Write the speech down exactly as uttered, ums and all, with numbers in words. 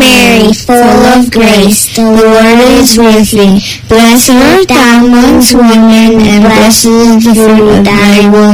Mary, full of grace, the Lord is with thee. Blessed art thou amongst women, and blessed is the fruit of thy womb,